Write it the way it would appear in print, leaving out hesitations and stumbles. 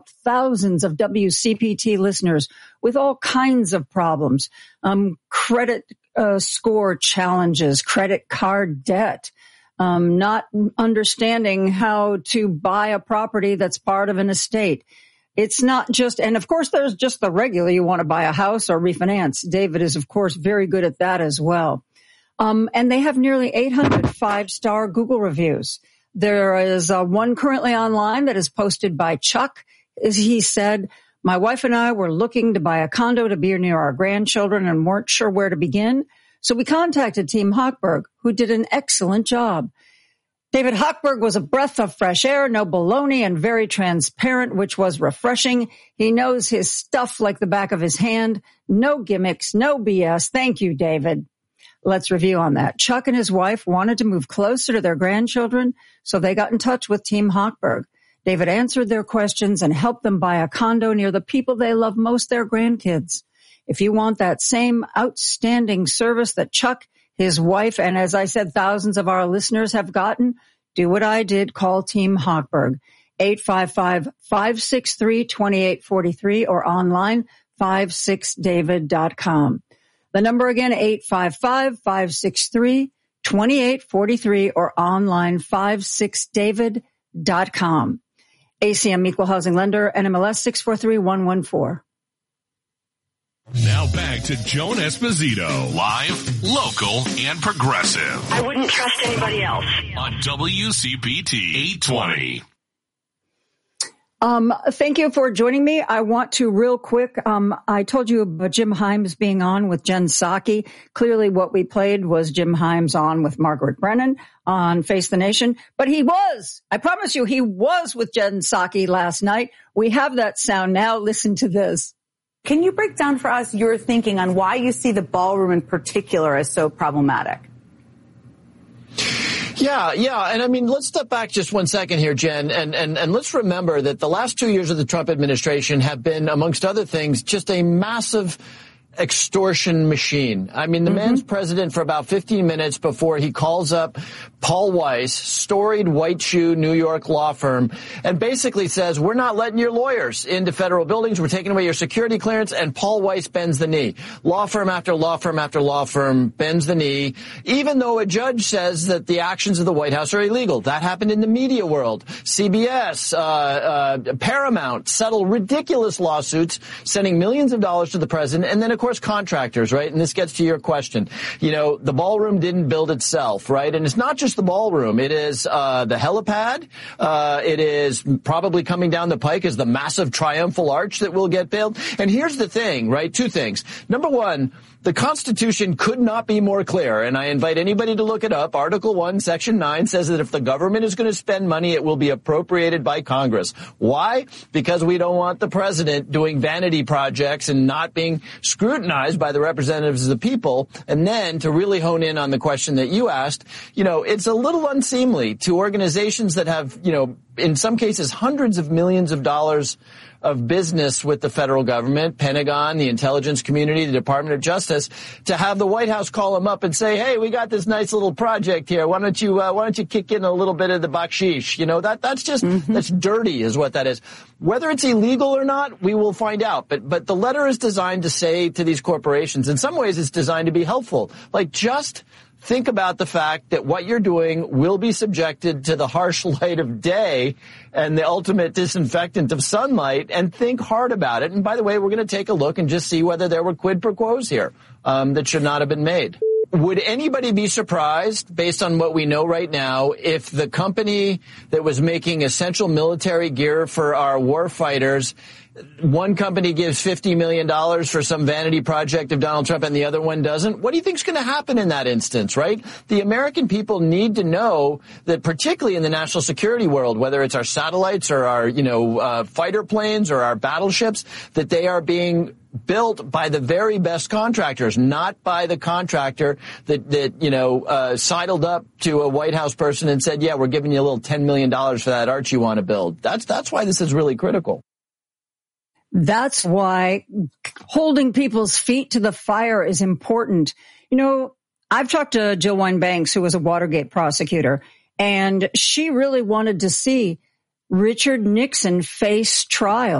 thousands of WCPT listeners with all kinds of problems, credit score challenges, credit card debt, not understanding how to buy a property that's part of an estate. It's not just, and of course there's just the regular, you want to buy a house or refinance. David is of course very good at that as well. And they have nearly 800 5-star Google reviews. There is one currently online that is posted by Chuck. As he said, my wife and I were looking to buy a condo to be near our grandchildren and weren't sure where to begin. So we contacted Team Hochberg, who did an excellent job. David Hochberg was a breath of fresh air, no baloney, and very transparent, which was refreshing. He knows his stuff like the back of his hand. No gimmicks, no BS. Thank you, David. Let's review on that. Chuck and his wife wanted to move closer to their grandchildren, so they got in touch with Team Hochberg. David answered their questions and helped them buy a condo near the people they love most, their grandkids. If you want that same outstanding service that Chuck, his wife, and as I said, thousands of our listeners have gotten, do what I did. Call Team Hochberg, 855-563-2843 or online, 56david.com. The number again, 855-563-2843 or online, 56david.com. ACM Equal Housing Lender, NMLS 643114. Now back to Joan Esposito, live, local, and progressive. I wouldn't trust anybody else. On WCPT 820. Thank you for joining me. I want to real quick, I told you about Jim Himes being on with Jen Psaki. Clearly what we played was Jim Himes on with Margaret Brennan on Face the Nation. But I promise you, he was with Jen Psaki last night. We have that sound now. Listen to this. Can you break down for us your thinking on why you see the ballroom in particular as so problematic? Yeah. And I mean, let's step back just 1 second here, Jen, and let's remember that the last 2 years of the Trump administration have been, amongst other things, just a massive extortion machine. I mean, the man's president for about 15 minutes before he calls up Paul Weiss, storied white shoe New York law firm, and basically says, we're not letting your lawyers into federal buildings. We're taking away your security clearance. And Paul Weiss bends the knee. Law firm after law firm after law firm bends the knee, even though a judge says that the actions of the White House are illegal. That happened in the media world. CBS, Paramount settle ridiculous lawsuits, sending millions of dollars to the president. And then, of course, contractors, right? And this gets to your question. You know, the ballroom didn't build itself, right? And it's not just the ballroom. It is the helipad. It is probably coming down the pike as the massive triumphal arch that will get built. And here's the thing, right? Two things. Number one, the Constitution could not be more clear, and I invite anybody to look it up. Article 1, Section 9 says that if the government is going to spend money, it will be appropriated by Congress. Why? Because we don't want the president doing vanity projects and not being scrutinized by the representatives of the people. And then to really hone in on the question that you asked, you know, it's a little unseemly to organizations that have, you know, in some cases hundreds of millions of dollars of business with the federal government, Pentagon, the intelligence community, the Department of Justice, to have the White House call them up and say, hey, we got this nice little project here. Why don't you kick in a little bit of the bakshish? You know, that's just, that's dirty is what that is. Whether it's illegal or not, we will find out. But the letter is designed to say to these corporations, in some ways it's designed to be helpful. Like, just think about the fact that what you're doing will be subjected to the harsh light of day and the ultimate disinfectant of sunlight, and think hard about it. And by the way, we're going to take a look and just see whether there were quid pro quos here that should not have been made. Would anybody be surprised, based on what we know right now, if the company that was making essential military gear for our war fighters, one company gives $50 million for some vanity project of Donald Trump and the other one doesn't? What do you think is going to happen in that instance, right? The American people need to know that, particularly in the national security world, whether it's our satellites or our, fighter planes or our battleships, that they are being built by the very best contractors, not by the contractor that sidled up to a White House person and said, yeah, we're giving you a little $10 million for that arch you want to build. That's why this is really critical. That's why holding people's feet to the fire is important. You know, I've talked to Jill Wine-Banks, who was a Watergate prosecutor, and she really wanted to see Richard Nixon face trial.